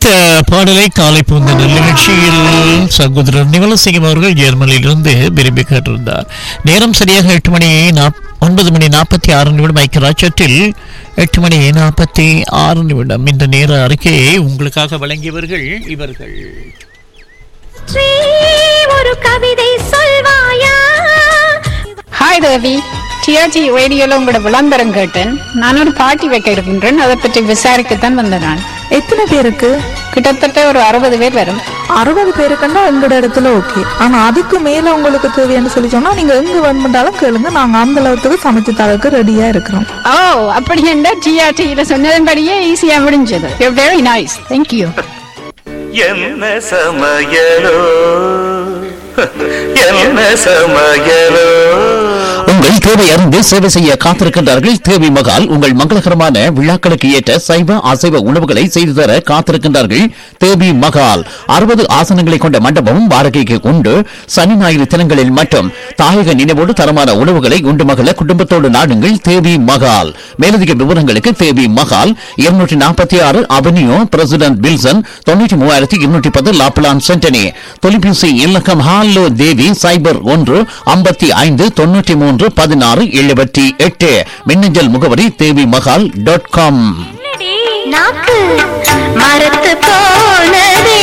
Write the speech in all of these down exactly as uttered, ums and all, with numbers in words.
ஒலித்த பாடலை காலை பூந்த நிகழ்ச்சியில் சகோதரர் நிவலசிங்கம் அவர்கள் ஜெர்மனியிலிருந்து விரும்பி கேட்டிருந்தார். நேரம் சரியாக எட்டு மணி ஒன்பது மணி நாற்பத்தி ஆறு நிமிடம். ஐக்கியராட்சத்தில் எட்டு மணி நாற்பத்தி ஆறு நிமிடம். இந்த நேர அறிக்கையை உங்களுக்காக வழங்கியவர்கள் இவர்கள். ஒரு கவிதை சொல்வாயா? ஹாய் தேவி, டிஆர்ஜி ரேடியோல உங்களோட விளம்பரம் கேட்டேன். நான் ஒரு பார்ட்டி வைக்க இருக்கின்றேன், அதை பற்றி விசாரிக்கத்தான் வந்தேன். நான் எத்தனை பேருக்கு? கிட்டத்தட்ட ஒரு அறுபது பேர் வரும். அறுபது பேருக்குன்னா எங்களோட இடத்துல ஓகே. ஆனா அதுக்கு மேல உங்களுக்கு தேவைன்னு சொல்லி சொன்னா நீங்க எங்க வேணுமென்றாலும் கேளுங்க, நாங்க அந்த அளவுக்கு சமைச்சு தரக்கு ரெடியா இருக்கிறோம். ஓ, அப்படி என்ன டிஆர்டியில சொன்னதன்படியே ஈஸியா முடிஞ்சது. Very nice, thank you. என்ன சமையலோ என்ன சமையலோ. உங்கள் தேவை அறிந்து சேவை செய்ய காத்திருக்கின்றார்கள் தேவி மகால். உங்கள் மங்களகரமான விழாக்களுக்கு ஏற்ற சைவ அசைவ உணவுகளை செய்து தர காத்திருக்கின்றார்கள் தேவி மகால். அறுபது ஆசனங்களை கொண்ட மண்டபமும் வாடகைக்கு உண்டு. சனி ஞாயிறு தினங்களில் மட்டும் தாயக நினைவோடு தரமான உணவுகளை உண்டு மகள குடும்பத்தோடு நாடுங்கள் தேவி மகால். மேலதிக விவரங்களுக்கு தேவி மகால் இருநூற்றி நாற்பத்தி ஆறு அவென்யூ பிரசிடென்ட் வில்சன், தொண்ணூற்றி மூவாயிரத்தி இருநூற்றி பத்து லாப்லான் சென்டனி. தொலைபேசி இலக்கம் ஹாலோ தேவி சைபர் ஒன்று ஐம்பத்தி ஐந்து தொண்ணூற்றி மூன்று பதினாறு எழுபத்தி எட்டு. மின்னஞ்சல் முகவரி தேவி மகால் டாட் காம். நாக்கு மரத்து போனதே.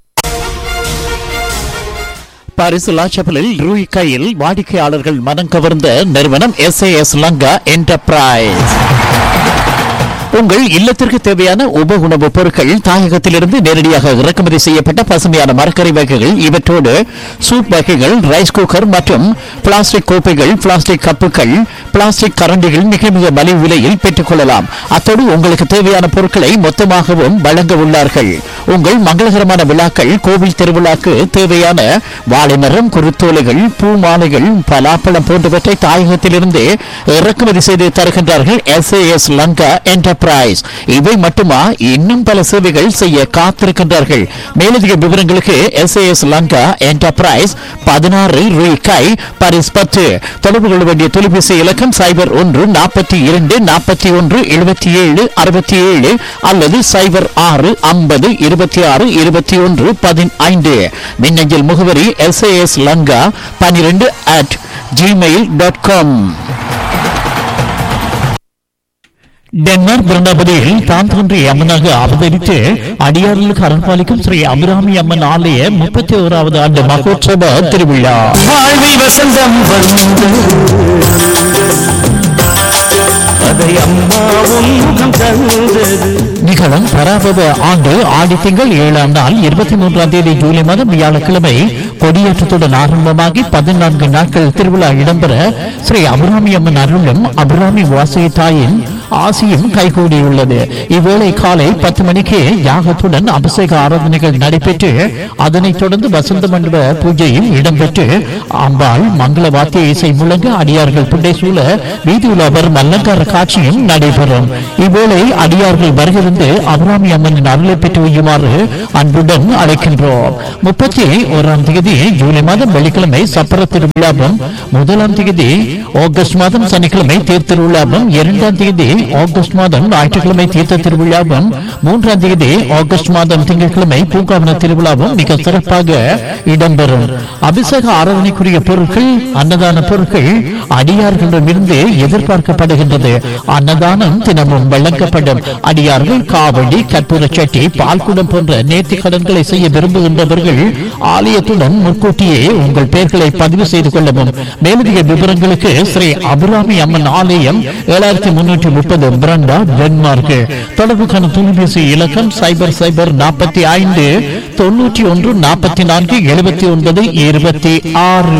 பாரிஸ் லாச்சப்பலில் ரூய் கையில் வாடிக்கையாளர்கள் மனம் கவர்ந்த நிறுவனம் S A S Lanka enterprise. உங்கள் இல்லத்திற்கு தேவையான உப உணவுப் பொருட்கள் தாயகத்திலிருந்து நேரடியாக இறக்குமதி செய்யப்பட்ட பசுமையான மரக்கறி வகைகள், இவற்றோடு சூப் வகைகள், ரைஸ் குக்கர் மற்றும் பிளாஸ்டிக் கோப்பைகள், பிளாஸ்டிக் கப்புகள், பிளாஸ்டிக் கரண்டிகள் மிக மிக மலிவு விலையில் பெற்றுக் கொள்ளலாம். அத்தோடு உங்களுக்கு தேவையான பொருட்களை மொத்தமாகவும் வழங்க உள்ளார்கள். உங்கள் மங்களகரமான விழாக்கள், கோவில் திருவிழாக்கு தேவையான வாழைமரம், குருத்தோலைகள், பூ மாலைகள், பலாப்பழம் போன்றவற்றை தாயகத்திலிருந்து இறக்குமதி செய்து தருகின்றார்கள் S A S Lanka enterprise. இவை மட்டுமா, இன்னும் பல சேவைகள் செய்ய காத்திருக்கின்றார்கள். மேலதிக விவரங்களுக்கு S A S Lanka enterprise, பதினாறு ரூபாய், பாரிஸ் பத்து. தொடர்பு கொள்ள வேண்டிய தொலைபேசி இலக்கம் சைபர் ஒன்று நாற்பத்தி இரண்டு நாற்பத்தி ஒன்று எழுபத்தி ஏழு அறுபத்தி ஏழு அல்லது சைபர் ஆறு ஐம்பது இருபத்தி ஆறு இருபத்தி ஒன்று பதினைந்து. மின்னஞ்சல் முகவரி எஸ் ஏ எஸ் லங்கா பன்னிரண்டு at Gmail dot com. Denmark பிருந்தாபதியில் தான் தோன்றிய அம்மனாக அவதரித்து அடியார்களுக்கு அரண்பாலிக்கும் ஸ்ரீ அபிராமி அம்மன் ஆலய முப்பத்தி ஓராவது ஆண்டு மகோற்சவ திருவிழா. வாழ்வில் வசந்தம் வந்து அதை அம்மாவும் முகம் தந்தது. நிகழும் பராபவ ஆண்டு ஆடி திங்கள் ஏழாம் நாள் இருபத்தி மூன்றாம் தேதி ஜூலை மாதம் வியாழக்கிழமை கொடியேற்றத்துடன் ஆரம்பமாகி பதினான்கு நாட்கள் திருவிழா இடம்பெற ஸ்ரீ அபிராமி அம்மன் அருளும் அபிராமி வாசகி தாயின் ஆசியும் கைகூடியுள்ளது. இவ்வேளை காலை பத்து மணிக்கு யாகத்துடன் அபிஷேக ஆராதனைகள் நடைபெற்று அதனைத் தொடர்ந்து வசந்த மண்டப பூஜையும் இடம்பெற்று அம்பாள் மங்கள வாத்திய இசை முழங்க அடியார்கள் புண்டை சூழ வீதியுலா வரும் அலங்கார காட்சியும் நடைபெறும். இவ்வேளை அடியார்கள் வருகிறது அபிராமி அம்மனின் அருளை பெற்று வையுமாறு அன்புடன் அழைக்கின்றோம். முப்பத்தி ஓராம் தேதி ஜூலை மாதம் வெள்ளிக்கிழமை சப்பர திருவிழாவும், முதலாம் தேதி ஆகஸ்ட் மாதம் சனிக்கிழமை தேர் திருவிழாவும், இரண்டாம் தேதி ஆகஸ்ட் மாதம் ஞாயிற்றுக்கிழமை தீர்த்த திருவிழாவும், மூன்றாம் தேதி ஆகஸ்ட் மாதம் திங்கட்கிழமை பூங்காவன திருவிழாவும் மிக சிறப்பாக இடம்பெறும். அபிஷேக ஆராதனைக்குரிய பொருட்கள், அன்னதான பொருட்கள் அடியார்களிடமிருந்து எதிர்பார்க்கப்படுகின்றது. அன்னதானம் தினமும் வழங்கப்படும். அடியார்கள் காவடி, கற்பூர சட்டி, பால்குடம் போன்ற நேர்த்தி கடன்களை செய்ய விரும்புகின்றவர்கள் ஆலயத்துடன் முன்கூட்டியே உங்கள் பெயர்களை பதிவு செய்து கொள்ளவும். மேலதிக விவரங்களுக்கு ஸ்ரீ அபிராமி அம்மன் ஆலயம், ஏழாயிரத்தி முன்னூற்றி முப்பது பிரண்டா, டென்மார்க். தொடர்புக்கான தொலைபேசி இலக்கம் சைபர் சைபர் நாற்பத்தி ஐந்து தொன்னூற்றி ஒன்று நாற்பத்தி நான்கு எழுபத்தி ஒன்பது இருபத்தி ஆறு.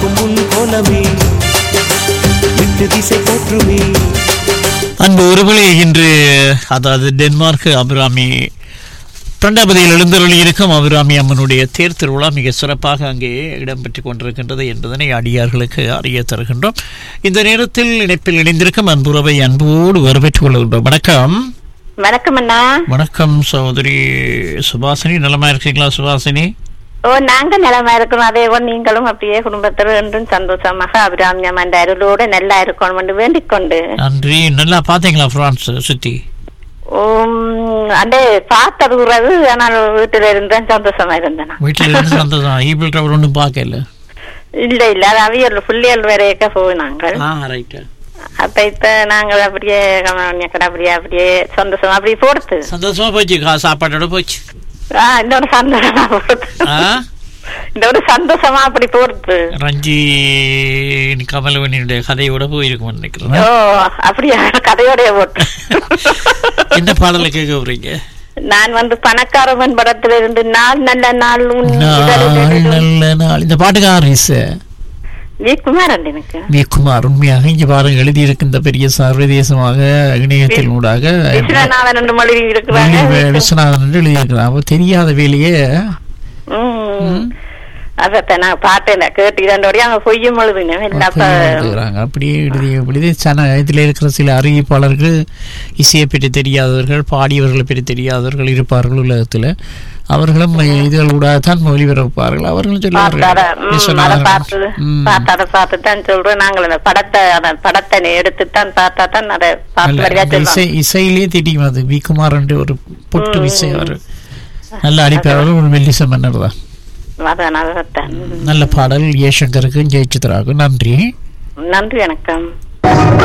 அன்பு ஒருவழி இன்று, அதாவது டென்மார்க் அபிராமி தொண்டாபதியில் எழுந்தருளி இருக்கும் அபிராமி அம்மனுடைய தேர் திருவிழா மிக சிறப்பாக அங்கே இடம்பெற்றுக் கொண்டிருக்கின்றது என்பதனை அடியார்களுக்கு அறிய தருகின்றோம். இந்த நேரத்தில் இணைப்பில் இணைந்திருக்கும் அன்புறவை அன்போடு வரவேற்றுக் கொள்கின்றோம். வணக்கம். வணக்கம் அண்ணா. வணக்கம் சகோதரி சுபாசினி, நலமா இருக்கீங்களா சுபாசினி? ஓ, நாங்க நலமா இருக்கணும். அதே போல் நீங்களும் அப்படியே குடும்பத்தில் என்றும் சந்தோஷமாக அபிராமி அம்மன் அருளோடு நல்லா இருக்கணும் என்று வேண்டிக் கொண்டு. நன்றி. நல்லா பாத்தீங்களா பிரான்ஸ் சுத்தி? ஓம் அண்டே பார்த்தது கூடாது. ஆனால் வீட்டுல இருந்தேன், சந்தோஷமா இருந்தேன். வீட்டுல இருந்து சந்தோஷம். ஈபிள் டிராவல் ஒன்றும் பார்க்கல? இல்ல இல்ல, அது அவியல் புள்ளியல் வரையக்க போனாங்க. அப்ப இப்ப நாங்கள் அப்படியே அப்படியே அப்படியே சந்தோஷமா அப்படியே போடுது. சந்தோஷமா போச்சு, சாப்பாட்டோட போச்சு. ஆஹ் இந்த ஒரு சந்தோஷமா போடுது, இந்த ஒரு சந்தோஷமா அப்படி போடுது. ரஞ்சி கமலவனியுடைய கதையோட போயிருக்கும் நினைக்கிறேன். ஓ அப்படியா, கதையோடய போட்டு. என்ன பாடலை கேட்க போறீங்க? நான் வந்து பணக்காரவன் படத்துல இருந்து நாள் நல்ல நாள் நல்ல நாள். இந்த பாட்டுக்கார வி குமார். எனக்கு வி குமார் உண்மையாக இங்க பாருங்க எழுதியிருக்கு. இந்த பெரிய சர்வதேசமாக இணையத்தின் ஊடாக விஸ்வநாதன் என்று மொழி இருக்கிறாங்க. விஸ்வநாதன் என்று எழுதியிருக்கிறான். அப்போ தெரியாத வேலையே. அதான் நான் பாட்டேன், கேட்டு இதோடய அங்க பொய்யும் எழுதுங்க. அப்படியே எழுதி எழுதி சன இதுல இருக்கிற சில அறிவிப்பாளர்கள் இசையை பற்றி தெரியாதவர்கள், பாடியவர்களை பற்றி தெரியாதவர்கள் இருப்பார்கள் உலகத்துல. அவர்களும் இதுகள் கூட தான் ஒளிபரப்பார்கள். அவர்களும் சொல்லுவார்கள் சொல்றேன். நாங்கள் அந்த படத்தை படத்தை எடுத்துத்தான் பார்த்தா தான் அதை இசை இசையிலேயே தெரியும். அது வி குமார் என்று ஒரு பொட்டு இசை அவர் நல்ல அடிப்பாளர், ஒரு மெல்லிச மன்னர் தான். நல்ல நல்ல பாடல். ஏசங்கருக்கு ஜெயசித்ராவுக்கு நன்றி. நன்றி, வணக்கம்.